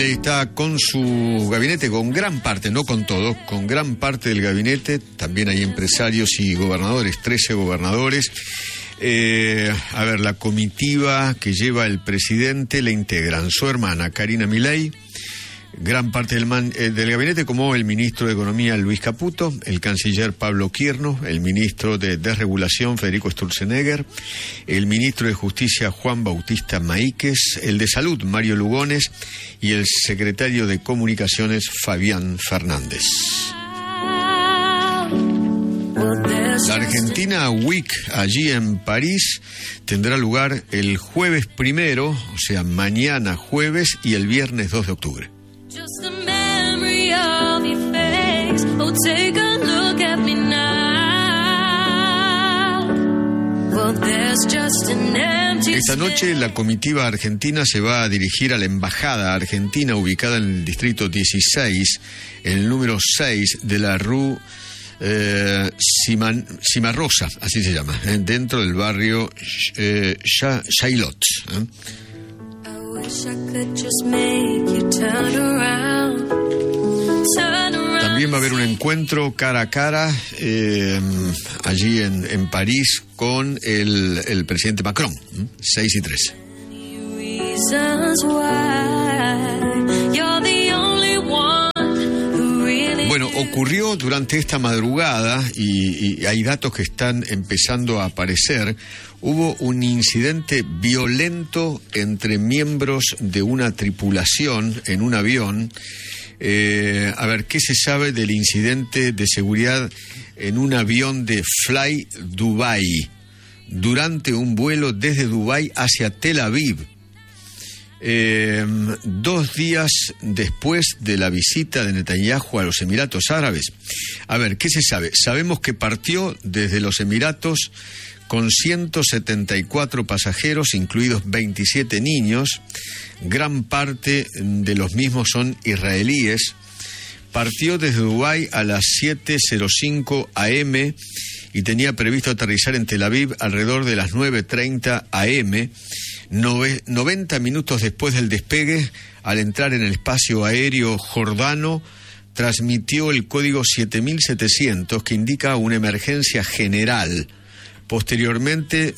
Está con su gabinete, con gran parte, no con todo, con gran parte del gabinete. También hay empresarios y gobernadores, 13 gobernadores. La comitiva que lleva el presidente le integran su hermana Karina Milei, gran parte del gabinete, como el ministro de Economía Luis Caputo, el canciller Pablo Quirno, el ministro de Desregulación Federico Sturzenegger, el ministro de Justicia Juan Bautista Maíquez, el de Salud Mario Lugones y el secretario de Comunicaciones Fabián Fernández. La Argentina Week allí en París tendrá lugar el jueves 1, o sea, mañana jueves, y el viernes 2 de octubre. Esta noche la comitiva argentina se va a dirigir a la embajada argentina ubicada en el distrito 16, en el número 6 de la Rue Cimarosa, así se llama, dentro del barrio Chaillot. También va a haber un encuentro cara a cara allí en París con el presidente Macron, 6 y 13. Bueno, ocurrió durante esta madrugada, y hay datos que están empezando a aparecer, hubo un incidente violento entre miembros de una tripulación en un avión. ¿Qué se sabe del incidente de seguridad en un avión de Fly Dubai durante un vuelo desde Dubái hacia Tel Aviv? 2 días después de la visita de Netanyahu a los Emiratos Árabes. ¿Qué se sabe? Sabemos que partió desde los Emiratos con 174 pasajeros, incluidos 27 niños. Gran parte de los mismos son israelíes. Partió desde Dubái a las 7:05 a.m. y tenía previsto aterrizar en Tel Aviv alrededor de las 9:30 a.m. 90 minutos después del despegue, al entrar en el espacio aéreo jordano, transmitió el código 7700, que indica una emergencia general. Posteriormente,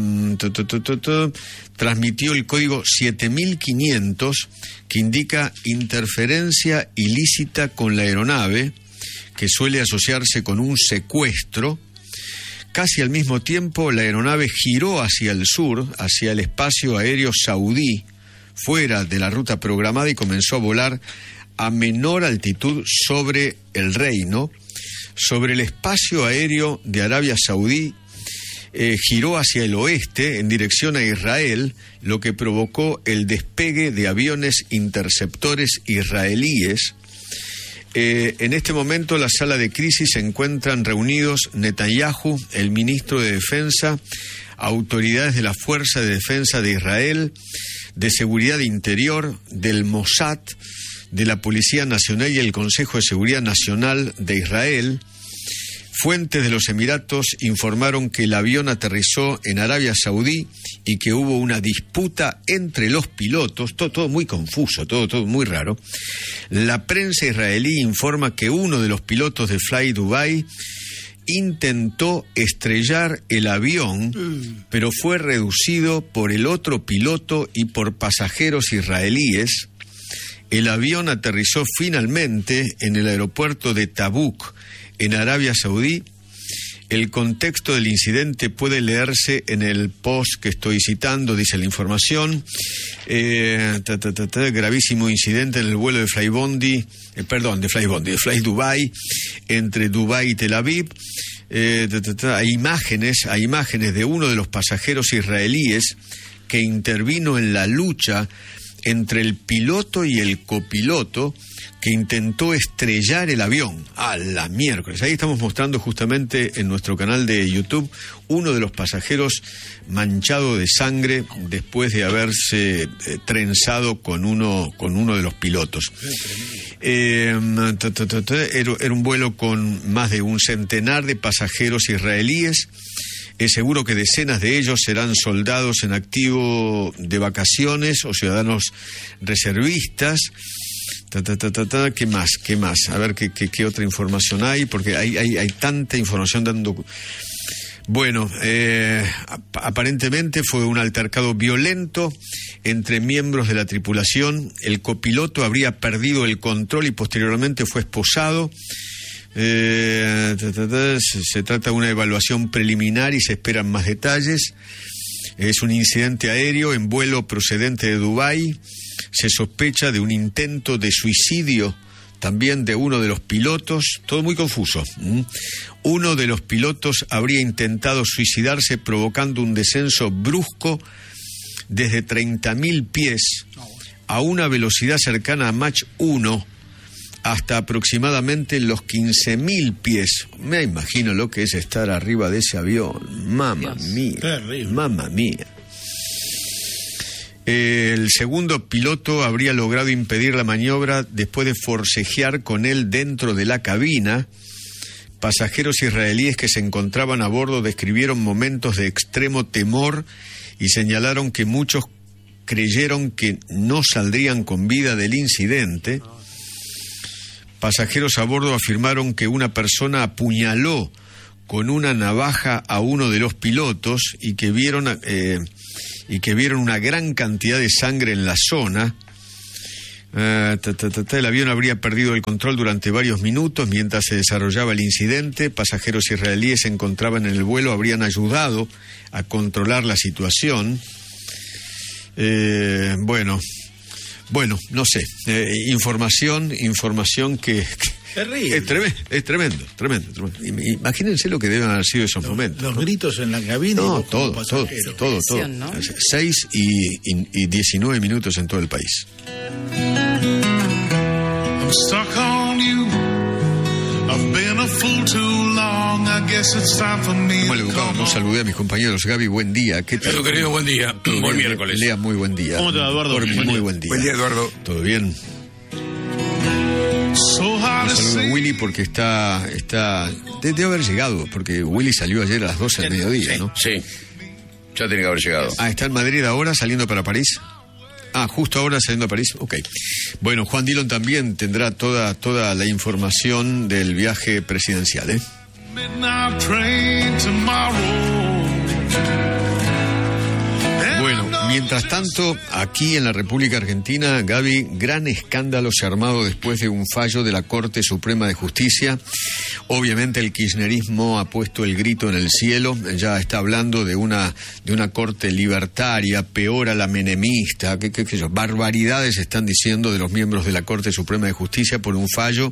transmitió el código 7500, que indica interferencia ilícita con la aeronave, que suele asociarse con un secuestro. Casi al mismo tiempo, la aeronave giró hacia el sur, hacia el espacio aéreo saudí, fuera de la ruta programada, y comenzó a volar a menor altitud sobre el reino. Sobre el espacio aéreo de Arabia Saudí, giró hacia el oeste en dirección a Israel, lo que provocó el despegue de aviones interceptores israelíes. En este momento, en la sala de crisis se encuentran reunidos Netanyahu, el ministro de Defensa, autoridades de la Fuerza de Defensa de Israel, de Seguridad Interior, del Mossad, de la Policía Nacional y el Consejo de Seguridad Nacional de Israel. Fuentes de los Emiratos informaron que el avión aterrizó en Arabia Saudí y que hubo una disputa entre los pilotos, todo muy confuso, todo muy raro. La prensa israelí informa que uno de los pilotos de Fly Dubai intentó estrellar el avión, pero fue reducido por el otro piloto y por pasajeros israelíes. El avión aterrizó finalmente en el aeropuerto de Tabuk, en Arabia Saudí. El contexto del incidente puede leerse en el post que estoy citando, dice la información. Gravísimo incidente en el vuelo de Fly Dubai, entre Dubái y Tel Aviv. Hay imágenes de uno de los pasajeros israelíes que intervino en la lucha entre el piloto y el copiloto, que intentó estrellar el avión. ¡A la miércoles! Ahí estamos mostrando justamente en nuestro canal de YouTube uno de los pasajeros manchado de sangre después de haberse trenzado con uno de los pilotos. Era un vuelo con más de un centenar de pasajeros israelíes. Es seguro que decenas de ellos serán soldados en activo de vacaciones o ciudadanos reservistas. ¿Qué más? A ver qué otra información hay, porque hay tanta información dando... Bueno, aparentemente fue un altercado violento entre miembros de la tripulación. El copiloto habría perdido el control y posteriormente fue esposado. Se trata de una evaluación preliminar y se esperan más detalles. Es un incidente aéreo en vuelo procedente de Dubái. Se sospecha de un intento de suicidio también de uno de los pilotos, todo muy confuso. Uno de los pilotos habría intentado suicidarse provocando un descenso brusco desde 30.000 pies a una velocidad cercana a Mach 1 hasta aproximadamente los 15.000 pies. Me imagino lo que es estar arriba de ese avión. Mamma mía. Terrible. Mamma mía. El segundo piloto habría logrado impedir la maniobra después de forcejear con él dentro de la cabina. Pasajeros israelíes que se encontraban a bordo describieron momentos de extremo temor y señalaron que muchos creyeron que no saldrían con vida del incidente. Pasajeros a bordo afirmaron que una persona apuñaló con una navaja a uno de los pilotos y que vieron una gran cantidad de sangre en la zona. El avión habría perdido el control durante varios minutos mientras se desarrollaba el incidente. Pasajeros israelíes se encontraban en el vuelo, habrían ayudado a controlar la situación. Bueno, no sé. Información que es tremendo. Imagínense lo que deben haber sido esos momentos. Los gritos en la cabina. No, todo. 6 y 19 minutos en todo el país. I'm stuck on you. I've been a fool too long. I guess it's time for me to come on. Saludé a mis compañeros. Gaby, buen día. ¿Qué tal? Querido, buen día. Buen miércoles. Lea, muy buen día. ¿Cómo te va, Eduardo? Muy buen día. Buen día, Eduardo. ¿Todo bien? So hard to Saludo a say. Willy porque está debe haber llegado, porque Willy salió ayer a las 12 del mediodía, ¿no? Sí, ya tiene que haber llegado. ¿Está en Madrid ahora, saliendo para París? Justo ahora saliendo a París, ok. Bueno, Juan Dillon también tendrá toda la información del viaje presidencial, ¿eh? Midnight train tomorrow. Bueno, mientras tanto, aquí en la República Argentina, Gaby, gran escándalo se ha armado después de un fallo de la Corte Suprema de Justicia. Obviamente el kirchnerismo ha puesto el grito en el cielo, ya está hablando de una corte libertaria, peor a la menemista, qué sé yo, barbaridades están diciendo de los miembros de la Corte Suprema de Justicia por un fallo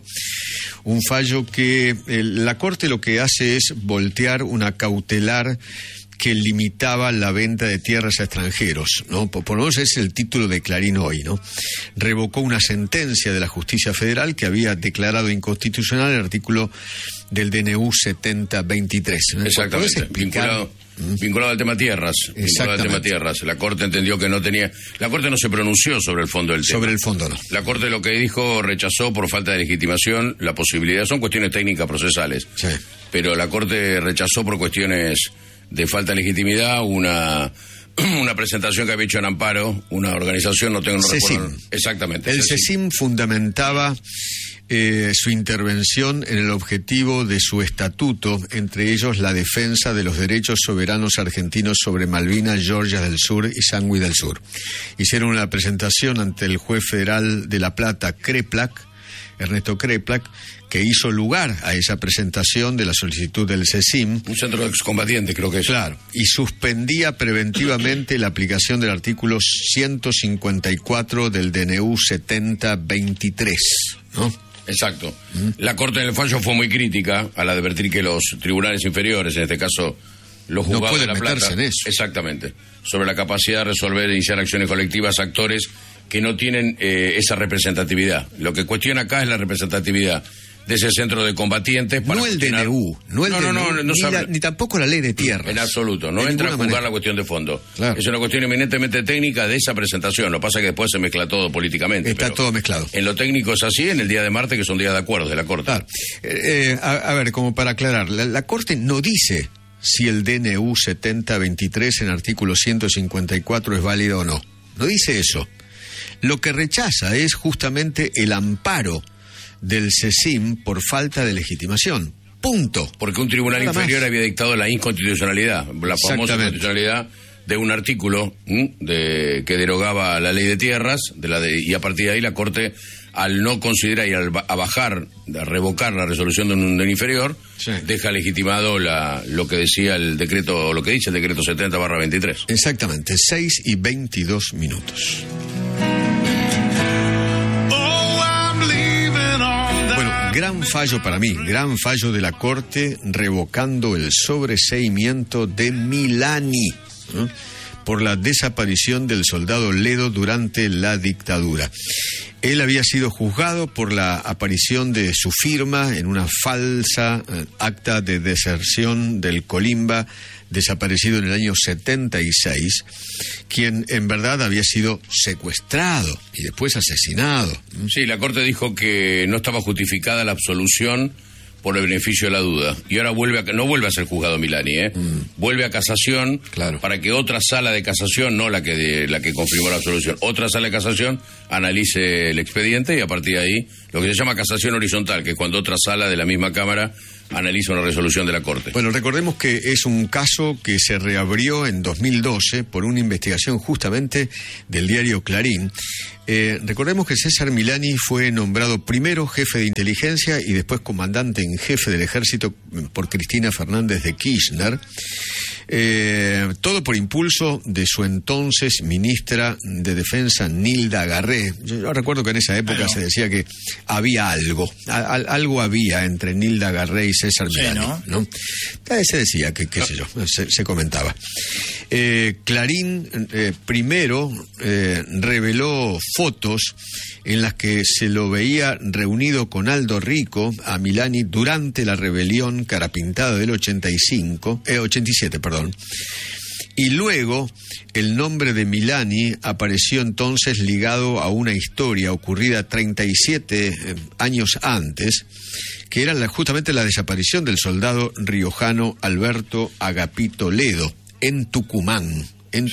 que la Corte lo que hace es voltear una cautelar que limitaba la venta de tierras a extranjeros, ¿no? Por lo menos es el título de Clarín hoy, ¿no? Revocó una sentencia de la Justicia Federal que había declarado inconstitucional el artículo del DNU 7023. Exactamente, vinculado al tema tierras. La Corte entendió que no tenía... La Corte no se pronunció sobre el fondo del tema. Sobre el fondo no. La Corte lo que dijo, rechazó por falta de legitimación la posibilidad, son cuestiones técnicas procesales. Sí. Pero la Corte rechazó por cuestiones de falta de legitimidad una presentación que había hecho en amparo, una organización, no recuerdo. Exactamente. El CECIM fundamentaba su intervención en el objetivo de su estatuto, entre ellos la defensa de los derechos soberanos argentinos sobre Malvinas, Georgia del Sur y Sangüí del Sur. Hicieron una presentación ante el juez federal de La Plata, Ernesto Kreplak, que hizo lugar a esa presentación de la solicitud del CECIM. Un centro de excombatientes, creo que es. Claro, y suspendía preventivamente la aplicación del artículo 154 del DNU 7023, ¿no? Exacto. La Corte en el fallo fue muy crítica al advertir que los tribunales inferiores, en este caso los juzgados de La Plata, en eso. Exactamente, sobre la capacidad de resolver e iniciar acciones colectivas, actores que no tienen esa representatividad. Lo que cuestiona acá es la representatividad de ese centro de combatientes. Para no el DNU, ni tampoco la ley de tierras. En absoluto, no entra a juzgar la cuestión de fondo. Claro. Es una cuestión eminentemente técnica de esa presentación. Lo que pasa es que después se mezcla todo políticamente. Está todo mezclado. En lo técnico es así, en el día de martes, que son días de acuerdos de la Corte. Claro. A ver, como para aclarar, la Corte no dice si el DNU 7023 en artículo 154 es válido o no. No dice eso. Lo que rechaza es justamente el amparo del CECIM por falta de legitimación. Punto. Porque un tribunal inferior había dictado la inconstitucionalidad, la famosa inconstitucionalidad de un artículo que derogaba la ley de tierras, y a partir de ahí la Corte, al no considerar y a revocar la resolución de un inferior, sí, deja legitimado lo que decía el decreto, lo que dice el decreto 70/23. Exactamente, 6:22. Gran fallo para mí, gran fallo de la Corte revocando el sobreseimiento de Milani, ¿no?, por la desaparición del soldado Ledo durante la dictadura. Él había sido juzgado por la aparición de su firma en una falsa acta de deserción del Colimba, desaparecido en el año 76, quien en verdad había sido secuestrado y después asesinado. Sí, la Corte dijo que no estaba justificada la absolución por el beneficio de la duda. Y ahora no vuelve a ser juzgado Milani, vuelve a casación, claro, para que otra sala de casación, no la que confirmó la absolución, otra sala de casación analice el expediente y a partir de ahí, lo que se llama casación horizontal, que es cuando otra sala de la misma Cámara analiza una resolución de la Corte. Bueno, recordemos que es un caso que se reabrió en 2012 por una investigación justamente del diario Clarín. Recordemos que César Milani fue nombrado primero jefe de inteligencia y después comandante en jefe del ejército por Cristina Fernández de Kirchner. Todo por impulso de su entonces ministra de Defensa, Nilda Garré. Yo recuerdo que en esa época se decía que había algo había entre Nilda Garré y César Milani, ¿no? Se decía que, qué sé yo, se comentaba. Clarín primero reveló fotos en las que se lo veía reunido con Aldo Rico a Milani durante la rebelión carapintada del 87, y luego el nombre de Milani apareció entonces ligado a una historia ocurrida 37 años antes, que era justamente la desaparición del soldado riojano Alberto Agapito Ledo en Tucumán.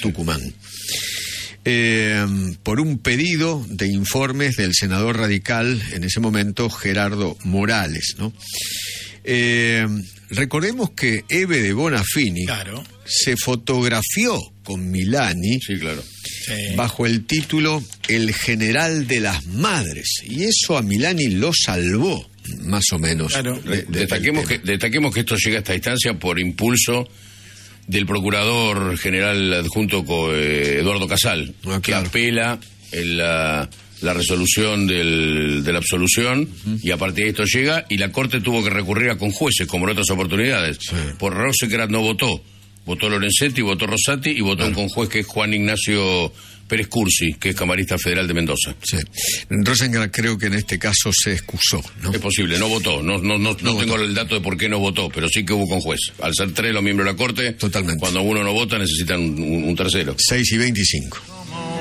Por un pedido de informes del senador radical en ese momento, Gerardo Morales, ¿no? Recordemos que Ebe de Bonafini se fotografió con Milani, bajo el título El General de las Madres, y eso a Milani lo salvó, más o menos. Destaquemos que esto llega a esta instancia por impulso del procurador general adjunto Eduardo Casal, que apela la resolución de la absolución, y a partir de esto llega, y la Corte tuvo que recurrir a conjueces, como en otras oportunidades. Por Rosecrat no votó Lorenzetti, votó Rosati, y votó un conjuez que es Juan Ignacio Pérez Cursi, que es camarista federal de Mendoza. Rosengart creo que en este caso se excusó, ¿no? Es posible, no votó, no tengo el dato de por qué no votó, pero sí que hubo conjuez. Al ser 3 los miembros de la Corte, totalmente, cuando uno no vota necesitan un tercero. 6:25.